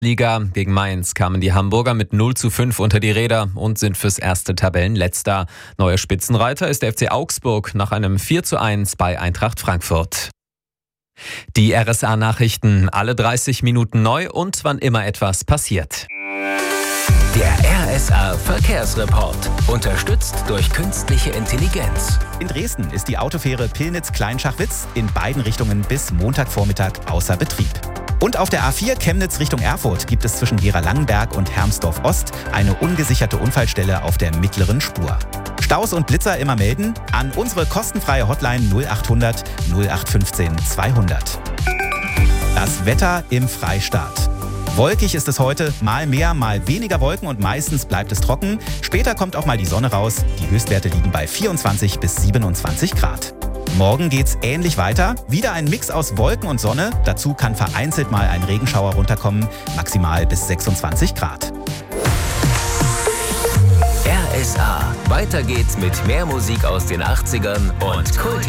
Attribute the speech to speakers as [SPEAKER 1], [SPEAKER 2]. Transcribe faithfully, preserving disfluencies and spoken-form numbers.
[SPEAKER 1] Liga. Gegen Mainz kamen die Hamburger mit null zu fünf unter die Räder und sind fürs erste Tabellenletzter. Neuer Spitzenreiter ist der F C Augsburg nach einem vier zu eins bei Eintracht Frankfurt. Die R S A-Nachrichten, alle dreißig Minuten neu und wann immer etwas passiert.
[SPEAKER 2] Der R S A-Verkehrsreport, unterstützt durch künstliche Intelligenz.
[SPEAKER 3] In Dresden ist die Autofähre Pillnitz-Kleinschachwitz in beiden Richtungen bis Montagvormittag außer Betrieb. Und auf der A vier Chemnitz Richtung Erfurt gibt es zwischen Gera-Langenberg und Hermsdorf Ost eine ungesicherte Unfallstelle auf der mittleren Spur. Staus und Blitzer immer melden an unsere kostenfreie Hotline null achthundert null acht fünfzehn zweihundert. Das Wetter im Freistaat. Wolkig ist es heute, mal mehr, mal weniger Wolken und meistens bleibt es trocken. Später kommt auch mal die Sonne raus. Die Höchstwerte liegen bei vierundzwanzig bis siebenundzwanzig Grad. Morgen geht's ähnlich weiter. Wieder ein Mix aus Wolken und Sonne. Dazu kann vereinzelt mal ein Regenschauer runterkommen. Maximal bis sechsundzwanzig Grad.
[SPEAKER 2] R S A. Weiter geht's mit mehr Musik aus den achtzigern und Kult.